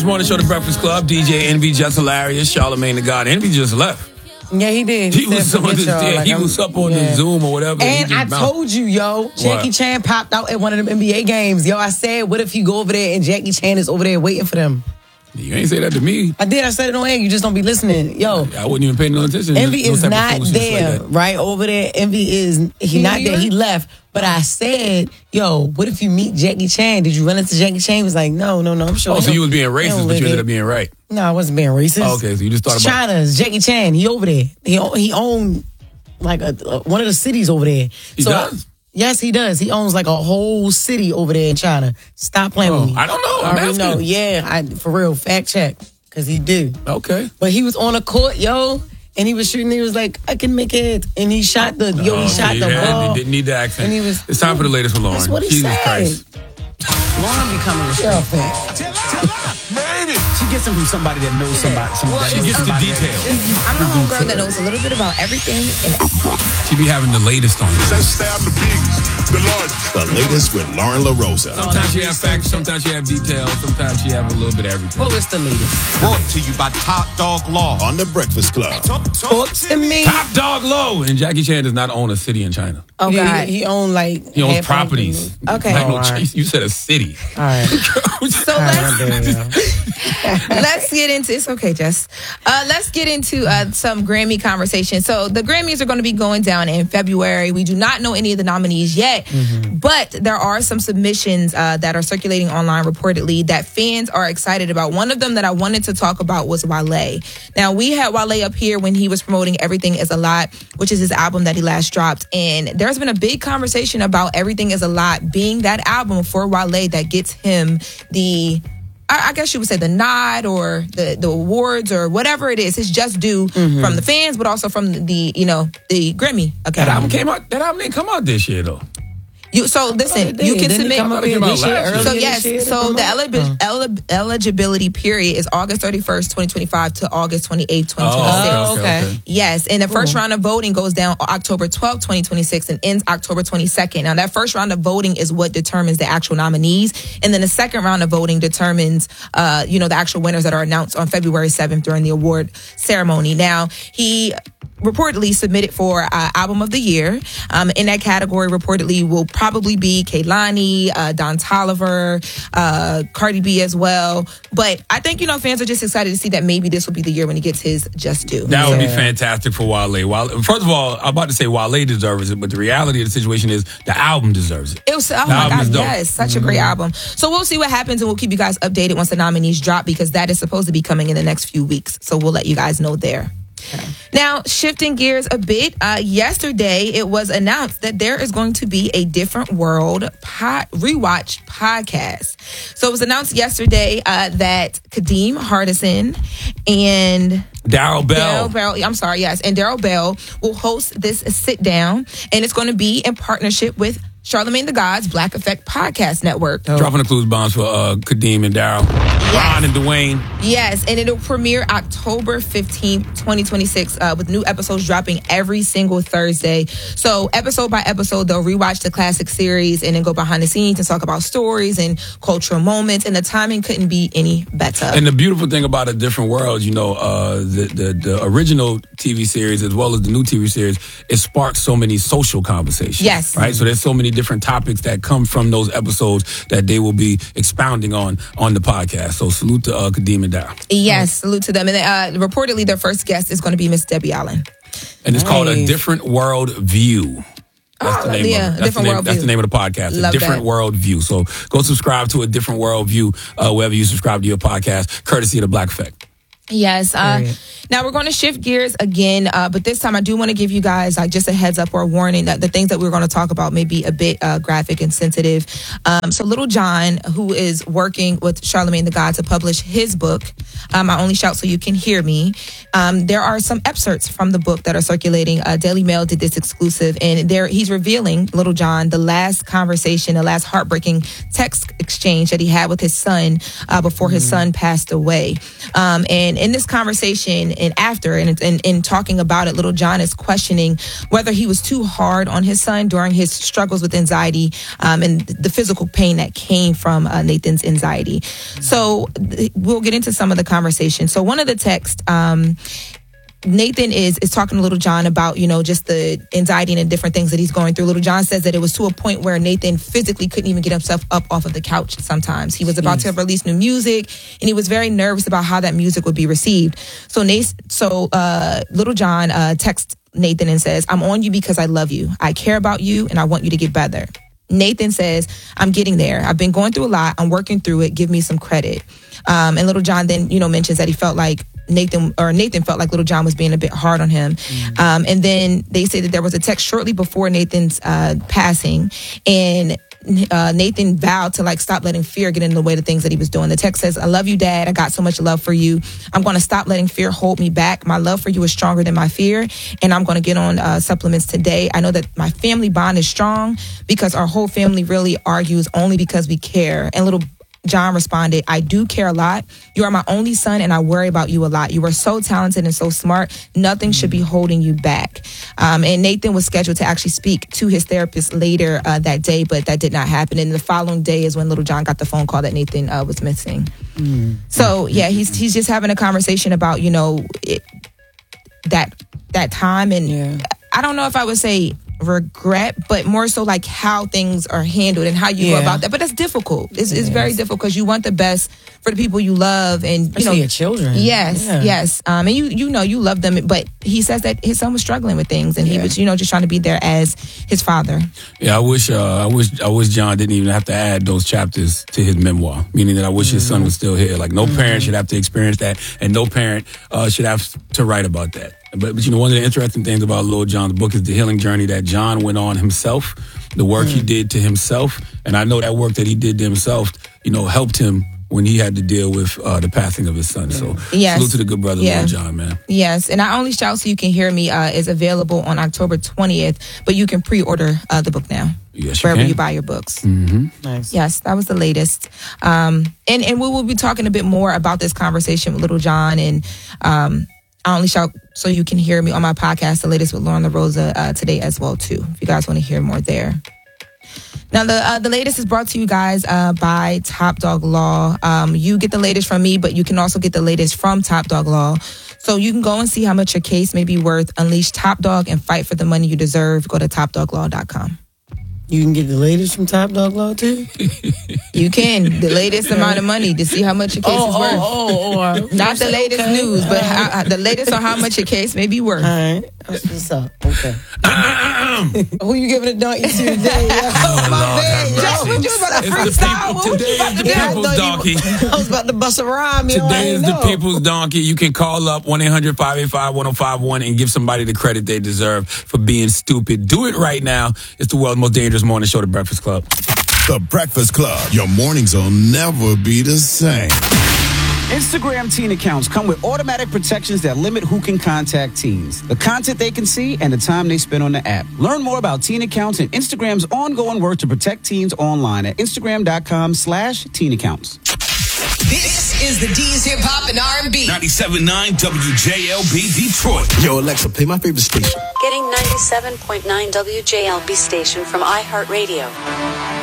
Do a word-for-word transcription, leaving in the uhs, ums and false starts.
Morning Show, The Breakfast Club. D J Envy, just hilarious. Charlamagne the God. Envy just left. Yeah, he did. He, he was on this, yeah, like, he was up on yeah. the Zoom or whatever. And, and I told you, yo, Jackie what? Chan popped out at one of them N B A games. Yo, I said, what if you go over there and Jackie Chan is over there waiting for them? You ain't say that to me. I did. I said it on air. You just don't be listening. Yo. I wouldn't even pay no attention. Envy no is not there, like right over there. Envy is, he, he not there. He left. But I said, yo, what if you meet Jackie Chan? Did you run into Jackie Chan? He was like, no, no, no, I'm sure. Oh, so you was being racist, but you ended up being right. No, I wasn't being racist. Oh, okay, so you just thought about China's Jackie Chan. He over there. He he owned like a, a, one of the cities over there. He so does? I, yes, he does. He owns like a whole city over there in China. Stop playing oh, with me. I don't know. I I'm already asking. know. Yeah, I, for real. Fact check. Because he do. Okay. But he was on a court, yo. And he was shooting. He was like, I can make it. And he shot the, yo, he oh, shot he the had, ball. He didn't need the accent. And he was, it's time for the latest from Lauren. That's what he Jesus said. Christ. Lauren becoming a show fan. She gets them from somebody that knows somebody. somebody she gets the details. I'm a homegirl that knows a little bit about everything. And she be having the latest on it. The latest with Lauren LaRosa. Sometimes she have facts, sometimes she have details, sometimes she have a little bit of everything. What was the latest? Brought to you by Top Dog Law on The Breakfast Club. Talk, talk to me. Top Dog Law. And Jackie Chan does not own a city in China. Oh, God. He, he owned like... He owns properties. Okay. Like no, right. You said a city. All right. so let's, let's get into... It's okay, Jess. Uh, let's get into uh, some Grammy conversation. So the Grammys are going to be going down in February. We do not know any of the nominees yet, mm-hmm. but there are some submissions uh, that are circulating online reportedly that fans are excited about. One of them that I wanted to talk about was Wale. Now, we had Wale up here when he was promoting Everything Is a Lot, which is his album that he last dropped. And there's been a big conversation about Everything Is a Lot being that album for Wale that gets him the... I guess you would say the nod or the, the awards or whatever it is. It's just due mm-hmm. from the fans, but also from the, you know, the Grammy Academy. That album came out. That album didn't come out this year though. You so listen. You can Didn't submit. So yes. So the elib- elib- eligibility period is August thirty-first, twenty twenty-five to August twenty-eighth, twenty twenty-six. Oh, okay. okay. Yes, and the cool. first round of voting goes down October twelfth, twenty twenty-six, and ends October twenty-second. Now that first round of voting is what determines the actual nominees, and then the second round of voting determines, uh, you know, the actual winners that are announced on February seventh during the award ceremony. Now he reportedly submitted for uh, Album of the Year. Um, in that category, reportedly will probably be Kehlani, uh, Don Toliver, uh, Cardi B as well. But I think, you know, fans are just excited to see that maybe this will be the year when he gets his just due. That would be fantastic for Wale. Wale. First of all, I'm about to say Wale deserves it, but the reality of the situation is the album deserves it. It was, oh my God, yes, such mm-hmm. a great album. So we'll see what happens, and we'll keep you guys updated once the nominees drop, because that is supposed to be coming in the next few weeks. So we'll let you guys know there. Okay. Now, shifting gears a bit, uh, yesterday it was announced that there is going to be a Different World pod, rewatch podcast. So it was announced yesterday uh, that Kadeem Hardison and Daryl Bell. Daryl Bell, I'm sorry, yes, and Daryl Bell will host this sit down, and it's going to be in partnership with Charlamagne the God's Black Effect Podcast Network. Oh. Dropping the clues bombs for uh, Kadeem and Daryl. Yes. Ron and Dwayne. Yes, and it'll premiere October fifteenth, twenty twenty-six, uh, with new episodes dropping every single Thursday. So episode by episode, they'll rewatch the classic series and then go behind the scenes and talk about stories and cultural moments, and the timing couldn't be any better. And the beautiful thing about A Different World, you know, uh, the, the, the original T V series as well as the new T V series, it sparks so many social conversations. Yes. Right? So there's so many different topics that come from those episodes that they will be expounding on on the podcast. So salute to uh, Kadeem and Daryl. Yes, salute to them. And uh, reportedly, their first guest is going to be Miss Debbie Allen. And it's nice. called A Different World View. That's oh, the name yeah, of it. That's, different the name, world that's view. the name of the podcast. Love A Different that. World View. So go subscribe to A Different World View uh, wherever you subscribe to your podcast, courtesy of the Black Effect. Yes. Uh, now we're going to shift gears again, uh, but this time I do want to give you guys like just a heads up or a warning that the things that we're going to talk about may be a bit uh, graphic and sensitive. Um, so Little John, who is working with Charlamagne the God to publish his book, um, I Only Shout So You Can Hear Me, um, there are some excerpts from the book that are circulating. Uh, Daily Mail did this exclusive, and there he's revealing, Little John, the last conversation, the last heartbreaking text exchange that he had with his son uh, before his son passed away. Um, and in this conversation and after, and in, in talking about it, Little John is questioning whether he was too hard on his son during his struggles with anxiety um, and the physical pain that came from uh, Nathan's anxiety. So th- we'll get into some of the conversation. So one of the texts, um, Nathan is is talking to Little John about, you know, just the anxiety and the different things that he's going through. Little John says that it was to a point where Nathan physically couldn't even get himself up off of the couch sometimes. He was about to release new music, and he was very nervous about how that music would be received. So Nathan, so uh, Little John uh, texts Nathan and says, "I'm on you because I love you. I care about you, and I want you to get better." Nathan says, "I'm getting there. I've been going through a lot. I'm working through it. Give me some credit." Um, and Little John then, you know, mentions that he felt like Nathan or Nathan felt like Little John was being a bit hard on him. Mm-hmm. Um, and then they say that there was a text shortly before Nathan's uh, passing, and uh, Nathan vowed to like stop letting fear get in the way of the things that he was doing. The text says, "I love you, Dad. I got so much love for you. I'm going to stop letting fear hold me back. My love for you is stronger than my fear, and I'm going to get on uh, supplements today. I know that my family bond is strong because our whole family really argues only because we care." And Little John responded, "I do care a lot. You are my only son, and I worry about you a lot. You are so talented and so smart. Nothing should be holding you back." Um, and Nathan was scheduled to actually speak to his therapist later uh, that day, but that did not happen. And the following day is when Little John got the phone call that Nathan uh, was missing. Mm. So, yeah, he's he's just having a conversation about, you know, it, that that time. And yeah. I don't know if I would say regret, but more so like how things are handled and how you yeah. go about that. But that's difficult. It's, it's very difficult because you want the best for the people you love, and you Especially know your children. Yes, yeah. yes. Um, and you you know you love them, but he says that his son was struggling with things, and yeah. he was you know just trying to be there as his father. Yeah, I wish uh, I wish I wish John didn't even have to add those chapters to his memoir. Meaning that I wish mm-hmm. his son was still here. Like no mm-hmm. parent should have to experience that, and no parent uh, should have to write about that. But, but you know, one of the interesting things about Lil Jon's book is the healing journey that John went on himself, the work mm. he did to himself. And I know that work that he did to himself, you know, helped him when he had to deal with uh, the passing of his son. So yes. salute to the good brother, yeah. Lil Jon, man. Yes. And Not Only Shout So You Can Hear Me uh, is available on October twentieth, but you can pre-order uh, the book now. Yes, wherever you, you buy your books. Mm-hmm. Nice. Yes, that was the latest. Um, and, and we will be talking a bit more about this conversation with Little John and um, I Only Shout So You Can Hear Me on my podcast, the latest with Lauren LaRosa uh, today as well, too, if you guys want to hear more there. Now, the uh, the latest is brought to you guys uh, by Top Dog Law. Um, you get the latest from me, but you can also get the latest from Top Dog Law. So you can go and see how much your case may be worth. Unleash Top Dog and fight for the money you deserve. Go to top dog law dot com. You can get the latest from Top Dog Law, too? You can. The latest amount of money to see how much your case oh, is worth. Oh, oh, oh. Not the latest okay. news, but how, the latest on how much your case may be worth. All right. That's what's up. Okay. Who you giving a donkey to today? Oh, my Lord, bad. Just what you about to freestyle? Today is the people's donkey. I was about to bust a rhyme. Today is the people's donkey. You can call up one eight hundred five eight five one oh five one and give somebody the credit they deserve for being stupid. Do it right now. It's the world's most dangerous morning show, The Breakfast Club. The Breakfast Club. Your mornings will never be the same. Instagram teen accounts come with automatic protections that limit who can contact teens, the content they can see, and the time they spend on the app. Learn more about teen accounts and Instagram's ongoing work to protect teens online at instagram.com slash teen accounts. This is the D's Hip Hop and R and B. ninety-seven point nine W J L B Detroit. Yo, Alexa, play my favorite station. Getting ninety-seven point nine W J L B station from iHeartRadio.